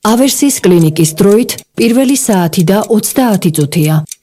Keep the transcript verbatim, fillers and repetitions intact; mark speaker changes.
Speaker 1: ავერსის კლინიკის დროით პირველი საათი და ოცდაათი წუთია.